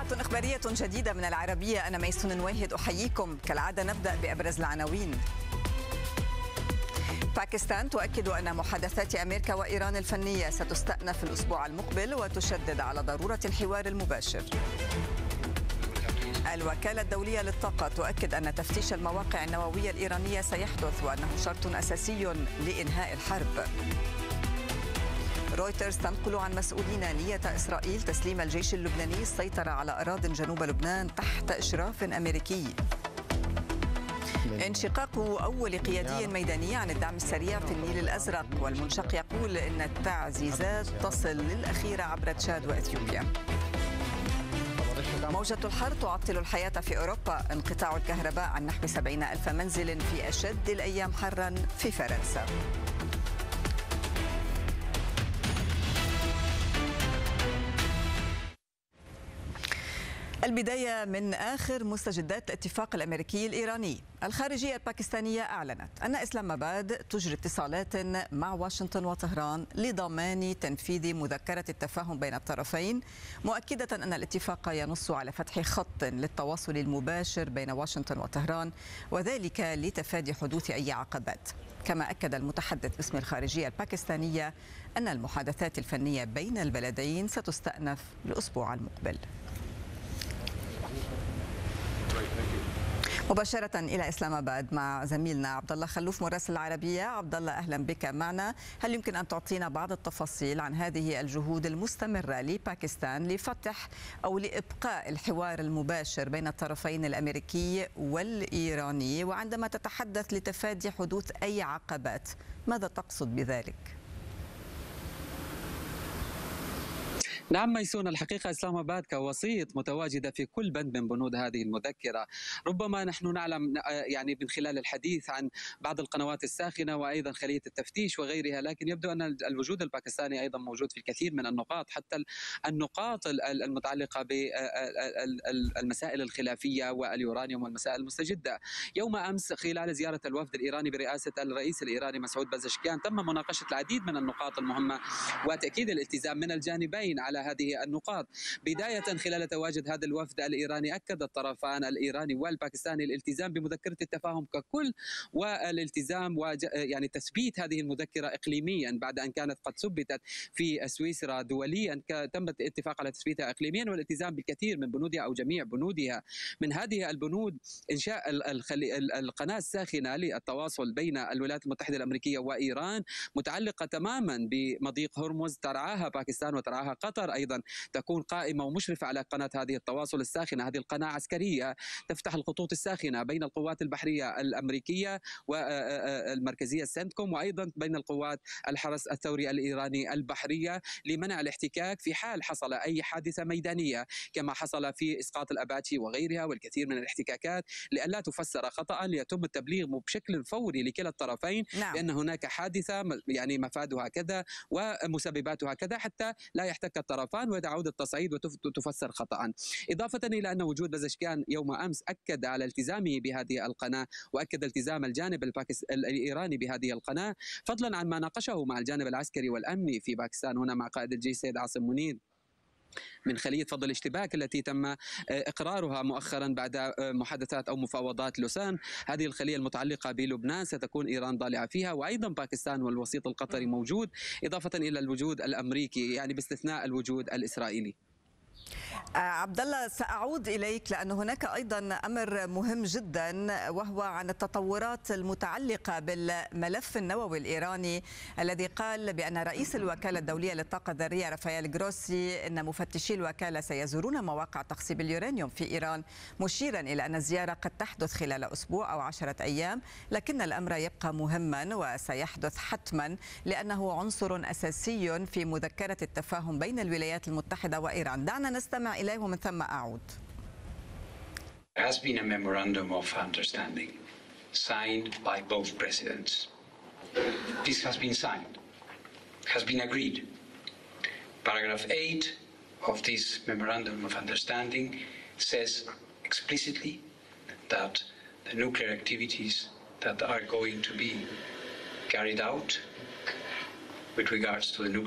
ساعة إخبارية جديدة من العربية. أنا ميسون واهد أحييكم. كالعادة نبدأ بأبرز العناوين. باكستان تؤكد أن محادثات أمريكا وإيران الفنية ستستأنف الأسبوع المقبل وتشدد على ضرورة الحوار المباشر. الوكالة الدولية للطاقة تؤكد أن تفتيش المواقع النووية الإيرانية سيحدث وأنه شرط أساسي لإنهاء الحرب. رويترز تنقل عن مسؤولين نية إسرائيل تسليم الجيش اللبناني السيطرة على أراضٍ جنوب لبنان تحت إشراف أمريكي. انشقاق أول قيادي ميداني عن الدعم السريع في النيل الأزرق، والمنشق يقول إن التعزيزات تصل للأخيرة عبر تشاد وأثيوبيا. موجة الحر تعطل الحياة في أوروبا، انقطاع الكهرباء عن نحو 70,000 منزل في أشد الأيام حرا في فرنسا. البداية من آخر مستجدات الاتفاق الأمريكي الإيراني. الخارجية الباكستانية أعلنت أن إسلام آباد تجري اتصالات مع واشنطن وطهران لضمان تنفيذ مذكرة التفاهم بين الطرفين، مؤكدة أن الاتفاق ينص على فتح خط للتواصل المباشر بين واشنطن وطهران، وذلك لتفادي حدوث أي عقبات. كما أكد المتحدث باسم الخارجية الباكستانية أن المحادثات الفنية بين البلدين ستستأنف الأسبوع المقبل. مباشرة إلى إسلام آباد مع زميلنا عبد الله خلوف مراسل العربية. عبد الله أهلا بك معنا. هل يمكن أن تعطينا بعض التفاصيل عن هذه الجهود المستمرة لباكستان لفتح أو لإبقاء الحوار المباشر بين الطرفين الأمريكي والإيراني، وعندما تتحدث لتفادي حدوث أي عقبات ماذا تقصد بذلك؟ نعم ميسون، الحقيقة إسلام آباد كوسيط متواجدة في كل بند من بنود هذه المذكرة. ربما نحن نعلم يعني من خلال الحديث عن بعض القنوات الساخنة وأيضا خلية التفتيش وغيرها، لكن يبدو أن الوجود الباكستاني أيضا موجود في الكثير من النقاط، حتى النقاط المتعلقة بالمسائل الخلافية واليورانيوم والمسائل المستجدة. يوم أمس خلال زيارة الوفد الإيراني برئاسة الرئيس الإيراني مسعود بزشكيان تم مناقشة العديد من النقاط المهمة وتأكيد الالتزام من الجانبين على هذه النقاط. بداية خلال تواجد هذا الوفد الإيراني أكد الطرفان الإيراني والباكستاني الالتزام بمذكرة التفاهم ككل، والالتزام يعني تثبيت هذه المذكرة إقليميا بعد أن كانت قد ثبتت في سويسرا دوليا. تم الاتفاق على تثبيتها إقليميا والالتزام بالكثير من بنودها أو جميع بنودها. من هذه البنود إنشاء القناة الساخنة للتواصل بين الولايات المتحدة الأمريكية وإيران، متعلقة تماما بمضيق هرمز ترعاها باكستان وترعاها قطر، أيضا تكون قائمة ومشرفة على قناة هذه التواصل الساخنة. هذه القناة عسكرية تفتح الخطوط الساخنة بين القوات البحرية الأمريكية والمركزية سنتكوم، وأيضا بين القوات الحرس الثوري الإيراني البحرية، لمنع الاحتكاك في حال حصل أي حادثة ميدانية كما حصل في إسقاط الأباتشي وغيرها والكثير من الاحتكاكات، لئلا تفسر خطأ، ليتم التبليغ بشكل فوري لكلا الطرفين بأن هناك حادثة يعني مفادها كذا ومسبباتها كذا، حتى لا يحتك الطرفان ويعود التصعيد وتفسر خطأ. إضافة إلى أن وجود بزشكيان يوم أمس أكد على التزامه بهذه القناة، وأكد التزام الجانب الإيراني بهذه القناة، فضلا عن ما ناقشه مع الجانب العسكري والأمني في باكستان هنا مع قائد الجيش سيد عاصم منير من خلية فض الاشتباك التي تم إقرارها مؤخرا بعد محادثات أو مفاوضات لوسان. هذه الخلية المتعلقة بلبنان ستكون إيران ضالعة فيها، وأيضا باكستان والوسيط القطري موجود، إضافة إلى الوجود الأمريكي يعني باستثناء الوجود الإسرائيلي. عبد الله سأعود إليك لأن هناك أيضا أمر مهم جدا، وهو عن التطورات المتعلقة بالملف النووي الإيراني الذي قال بأن رئيس الوكالة الدولية للطاقة الذرية رافائيل جروسي أن مفتشي الوكالة سيزورون مواقع تخصيب اليورانيوم في إيران، مشيرا إلى أن الزيارة قد تحدث خلال أسبوع أو 10 أيام، لكن الأمر يبقى مهما وسيحدث حتما لأنه عنصر أساسي في مذكرة التفاهم بين الولايات المتحدة وإيران. دعنا نستمع إليه ومن ثم أعود. There has been a memorandum of understanding signed by both presidents. This has been signed, has been agreed. Paragraph 8 of this memorandum of understanding says explicitly that the nuclear activities that are going to be carried out with regards to the nuclear